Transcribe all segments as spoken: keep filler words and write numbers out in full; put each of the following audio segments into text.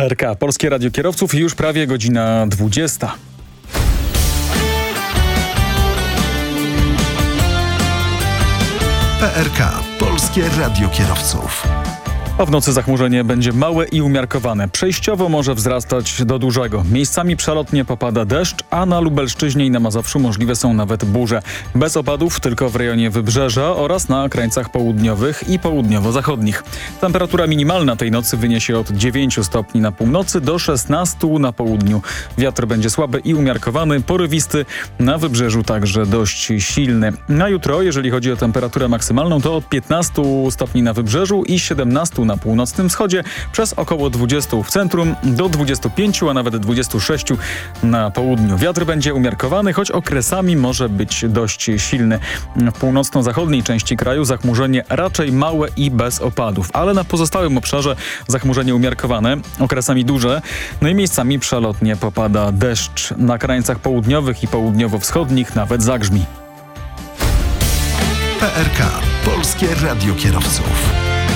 P R K, Polskie Radio Kierowców, już prawie godzina dwudziesta. P R K, Polskie Radio Kierowców. A w nocy zachmurzenie będzie małe i umiarkowane. Przejściowo może wzrastać do dużego. Miejscami przelotnie popada deszcz, a na Lubelszczyźnie i na Mazowszu możliwe są nawet burze. Bez opadów tylko w rejonie Wybrzeża oraz na krańcach południowych i południowo-zachodnich. Temperatura minimalna tej nocy wyniesie od dziewięciu stopni na północy do szesnastu na południu. Wiatr będzie słaby i umiarkowany, porywisty, na Wybrzeżu także dość silny. Na jutro, jeżeli chodzi o temperaturę maksymalną, to od piętnastu stopni na Wybrzeżu i siedemnastu na północnym wschodzie, przez około dwudziestu w centrum, do dwudziestu pięciu, a nawet dwudziestu sześciu na południu. Wiatr będzie umiarkowany, choć okresami może być dość silny. W północno-zachodniej części kraju zachmurzenie raczej małe i bez opadów, ale na pozostałym obszarze zachmurzenie umiarkowane, okresami duże, no i miejscami przelotnie popada deszcz. Na krańcach południowych i południowo-wschodnich nawet zagrzmi. P R K, Polskie Radio Kierowców.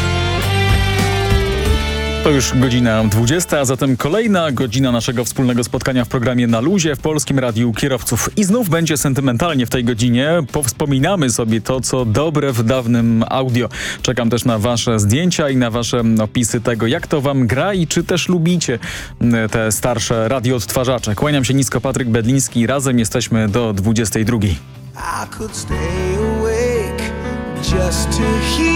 To już godzina dwudziesta, a zatem kolejna godzina naszego wspólnego spotkania w programie Na Luzie w Polskim Radiu Kierowców. I znów będzie sentymentalnie w tej godzinie. Powspominamy sobie to, co dobre w dawnym audio. Czekam też na wasze zdjęcia i na wasze opisy tego, jak to wam gra i czy też lubicie te starsze radioodtwarzacze. Kłaniam się nisko, Patryk Bedliński. Razem jesteśmy do dwudziestej drugiej. I could stay awake just to hear